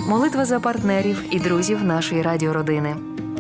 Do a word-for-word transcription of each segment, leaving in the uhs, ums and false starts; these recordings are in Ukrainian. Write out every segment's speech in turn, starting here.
Молитва за партнерів і друзів нашої радіородини.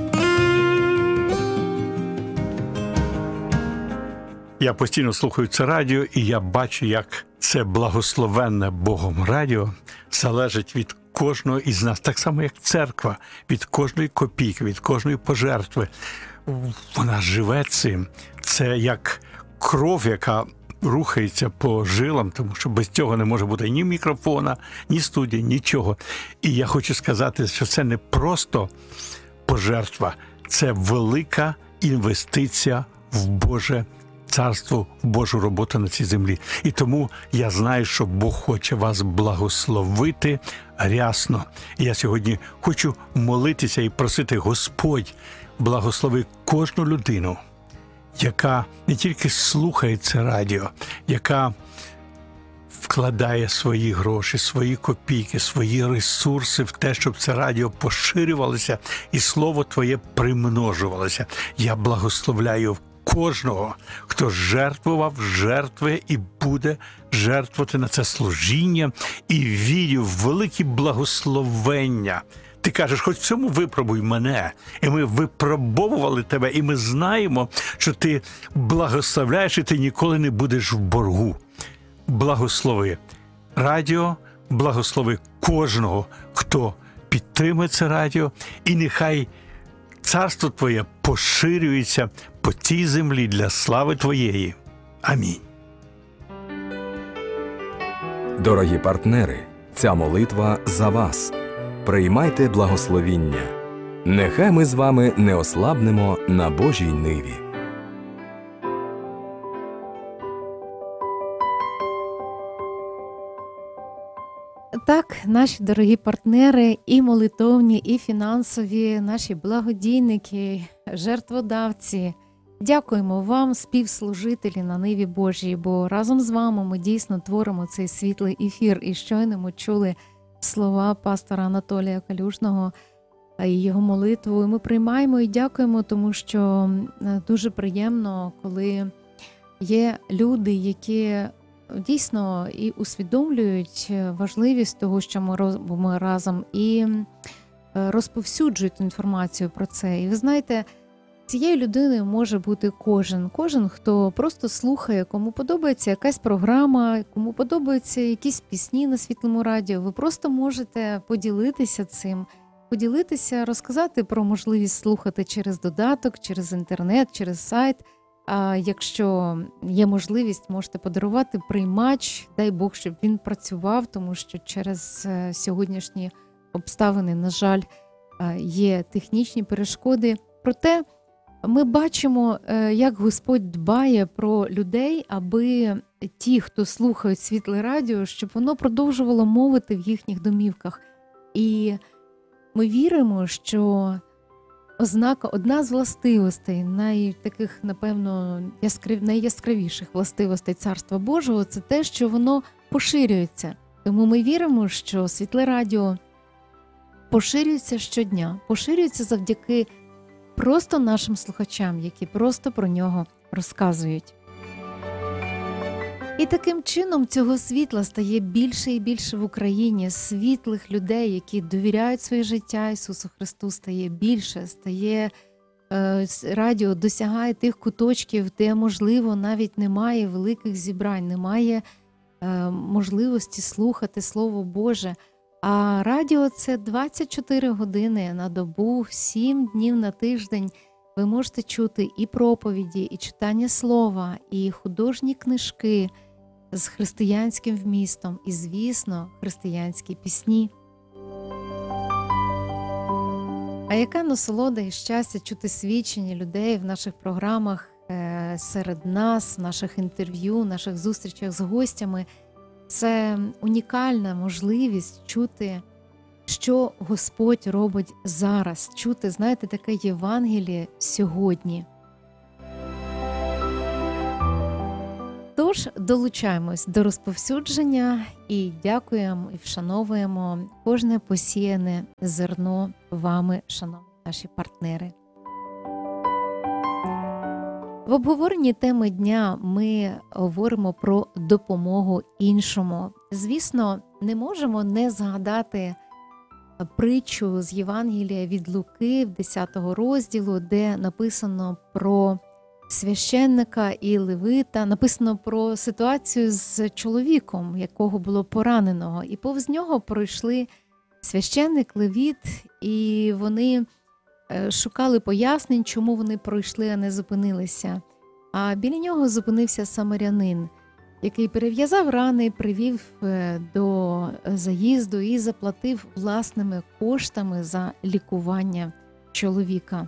Я постійно слухаю це радіо, і я бачу, як це благословенне Богом радіо залежить від кожного із нас. Так само, як церква, від кожної копійки, від кожної пожертви. Вона живе цим. Це як кров, яка рухається по жилам, тому що без цього не може бути ні мікрофона, ні студії, нічого. І я хочу сказати, що це не просто пожертва, це велика інвестиція в Боже царство, в Божу роботу на цій землі. І тому я знаю, що Бог хоче вас благословити рясно. І я сьогодні хочу молитися і просити: Господь, благослови кожну людину, яка не тільки слухає це радіо, яка вкладає свої гроші, свої копійки, свої ресурси в те, щоб це радіо поширювалося і Слово Твоє примножувалося. Я благословляю кожного, хто жертвував, жертвує і буде жертвувати на це служіння, і вірю в великі благословення. Ти кажеш: хоч в цьому випробуй мене. І ми випробовували тебе, і ми знаємо, що ти благословляєш, і ти ніколи не будеш в боргу. Благослови радіо, благослови кожного, хто підтримує це радіо, і нехай царство Твоє поширюється по цій землі для слави Твоєї. Амінь. Дорогі партнери, ця молитва за вас. Приймайте благословіння. Нехай ми з вами не ослабнемо на Божій ниві. Так, наші дорогі партнери, і молитовні, і фінансові, наші благодійники, жертводавці, дякуємо вам, співслужителі на ниві Божій, бо разом з вами ми дійсно творимо цей світлий ефір. І щойно ми чули слова пастора Анатолія Калюжного і його молитву. І ми приймаємо і дякуємо, тому що дуже приємно, коли є люди, які дійсно і усвідомлюють важливість того, що ми робимо разом, і розповсюджують інформацію про це. І ви знаєте, цією людиною може бути кожен. Кожен, хто просто слухає, кому подобається якась програма, кому подобаються якісь пісні на Світлому радіо. Ви просто можете поділитися цим, поділитися, розказати про можливість слухати через додаток, через інтернет, через сайт. А якщо є можливість, можете подарувати приймач, дай Бог, щоб він працював, тому що через сьогоднішні обставини, на жаль, є технічні перешкоди. Проте ми бачимо, як Господь дбає про людей, аби ті, хто слухають Світле радіо, щоб воно продовжувало мовити в їхніх домівках. І ми віримо, що ознака, одна з властивостей, най, таких, напевно, яскрав, найяскравіших властивостей Царства Божого, це те, що воно поширюється. Тому ми віримо, що Світле радіо поширюється щодня, поширюється завдяки просто нашим слухачам, які просто про нього розказують. І таким чином цього світла стає більше і більше в Україні. Світлих людей, які довіряють своє життя Ісусу Христу, стає більше, стає, е, радіо досягає тих куточків, де, можливо, навіть немає великих зібрань, немає е, можливості слухати Слово Боже. А радіо – це двадцять чотири години на добу, сім днів на тиждень. Ви можете чути і проповіді, і читання слова, і художні книжки з християнським вмістом, і, звісно, християнські пісні. А яка насолода і щастя чути свідчення людей в наших програмах, серед нас, в наших інтерв'ю, в наших зустрічах з гостями. Це унікальна можливість чути, що Господь робить зараз, чути, знаєте, таке Євангеліє сьогодні. Тож, долучаємось до розповсюдження і дякуємо і вшановуємо кожне посіяне зерно вами, шановні наші партнери. В обговоренні теми дня ми говоримо про допомогу іншому. Звісно, не можемо не згадати притчу з Євангелія від Луки, десятого розділу, де написано про священника і левита, написано про ситуацію з чоловіком, якого було пораненого. І повз нього пройшли священник, левіт, і вони шукали пояснень, чому вони пройшли, а не зупинилися. А біля нього зупинився самарянин, який перев'язав рани, привів до заїзду і заплатив власними коштами за лікування чоловіка.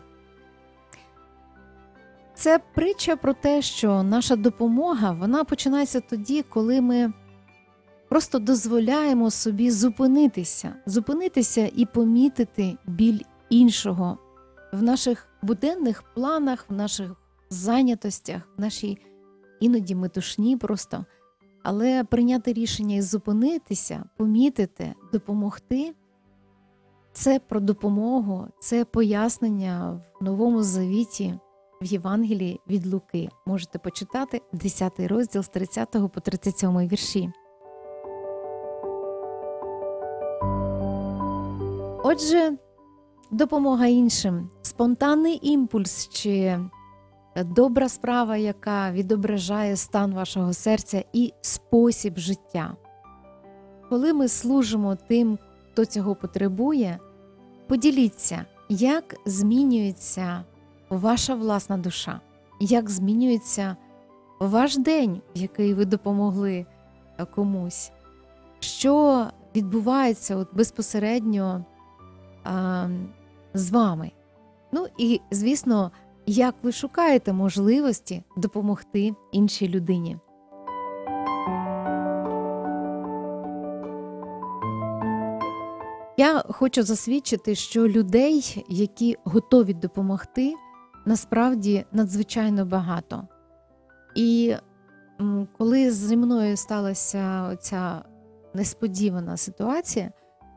Це притча про те, що наша допомога, вона починається тоді, коли ми просто дозволяємо собі зупинитися, зупинитися і помітити біль іншого в наших буденних планах, в наших зайнятостях, в нашій іноді метушні просто. Але прийняти рішення і зупинитися, помітити, допомогти – це про допомогу, це пояснення в Новому Завіті, в Євангелії від Луки. Можете почитати десятий розділ з тридцятого по тридцять сьомий вірші. Отже, допомога іншим, спонтанний імпульс чи добра справа, яка відображає стан вашого серця і спосіб життя. Коли ми служимо тим, хто цього потребує, поділіться, як змінюється ваша власна душа, як змінюється ваш день, в який ви допомогли комусь, що відбувається от безпосередньо а, з вами. Ну і, звісно, як ви шукаєте можливості допомогти іншій людині. Я хочу засвідчити, що людей, які готові допомогти, насправді надзвичайно багато. І коли зі мною сталася ця несподівана ситуація,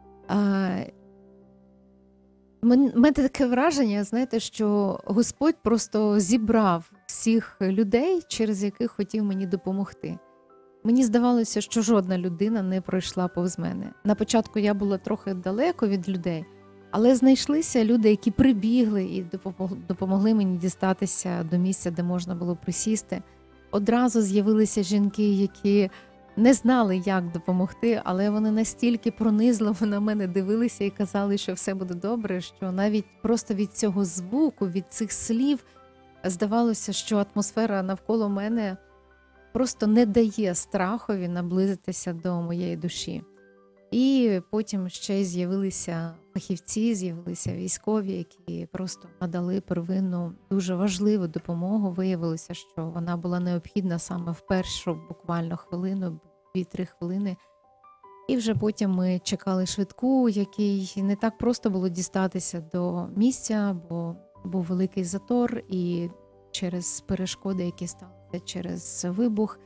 у мене таке враження, знаєте, що Господь просто зібрав всіх людей, через яких хотів мені допомогти. Мені здавалося, що жодна людина не пройшла повз мене. На початку я була трохи далеко від людей, але знайшлися люди, які прибігли і допомогли мені дістатися до місця, де можна було присісти. Одразу з'явилися жінки, які не знали, як допомогти, але вони настільки пронизливо на мене дивилися і казали, що все буде добре, що навіть просто від цього звуку, від цих слів здавалося, що атмосфера навколо мене просто не дає страхові наблизитися до моєї душі. І потім ще з'явилися фахівці, з'явилися військові, які просто надали первинну, дуже важливу допомогу. Виявилося, що вона була необхідна саме в першу буквально хвилину, дві-три хвилини. І вже потім ми чекали швидку, який не так просто було дістатися до місця, бо був великий затор і через перешкоди, які сталися через вибух.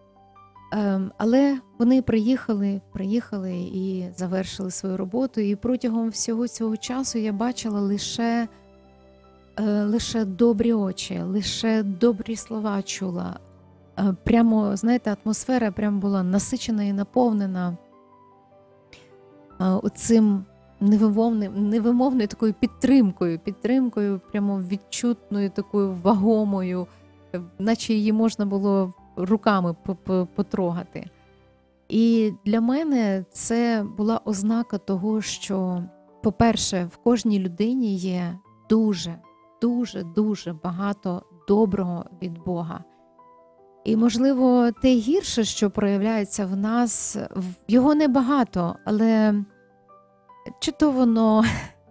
Ем, але вони приїхали, приїхали і завершили свою роботу. І протягом всього цього часу я бачила лише, е, лише добрі очі, лише добрі слова чула. Е, прямо, знаєте, атмосфера прямо була насичена і наповнена е, оцим невимовним, невимовною такою підтримкою, підтримкою прямо відчутною, такою вагомою, наче її можна було руками потрогати. І для мене це була ознака того, що, по-перше, в кожній людині є дуже, дуже, дуже багато доброго від Бога. І, можливо, те гірше, що проявляється в нас, його небагато, але чи то воно...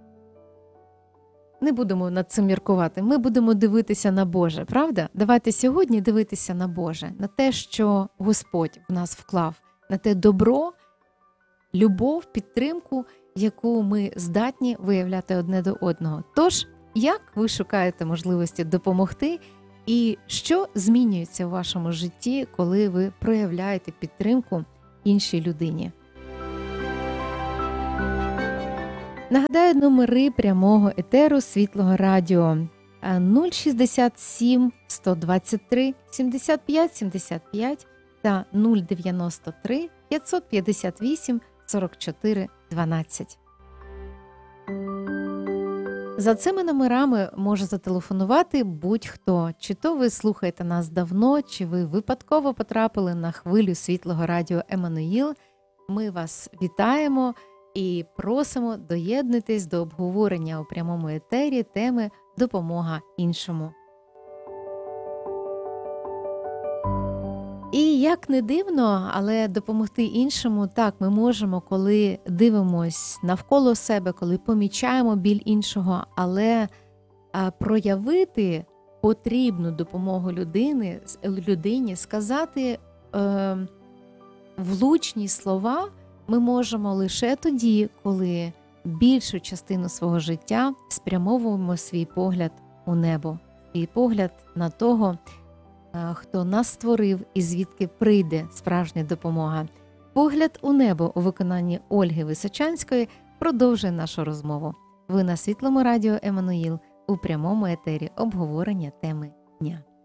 Не будемо над цим міркувати, ми будемо дивитися на Боже, правда? Давайте сьогодні дивитися на Боже, на те, що Господь в нас вклав, на те добро, любов, підтримку, яку ми здатні виявляти одне до одного. Тож, як ви шукаєте можливості допомогти і що змінюється в вашому житті, коли ви проявляєте підтримку іншій людині? Нагадаю, номери прямого етеру Світлого Радіо нуль шістдесят сім сто двадцять три сімдесят п'ять сімдесят п'ять та нуль дев'яносто три п'ятсот п'ятдесят вісім сорок чотири дванадцять. За цими номерами може зателефонувати будь-хто. Чи то ви слухаєте нас давно, чи ви випадково потрапили на хвилю світлого радіо Еммануїл. Ми вас вітаємо і просимо доєднуйтесь до обговорення у прямому етері теми «Допомога іншому». І як не дивно, але допомогти іншому, так, ми можемо, коли дивимось навколо себе, коли помічаємо біль іншого, але а, проявити потрібну допомогу людини, людині, сказати е, влучні слова ми можемо лише тоді, коли більшу частину свого життя спрямовуємо свій погляд у небо, свій погляд на того, хто нас створив і звідки прийде справжня допомога. Погляд у небо у виконанні Ольги Височанської продовжує нашу розмову. Ви на Світлому радіо Еммануїл у прямому етері обговорення теми дня.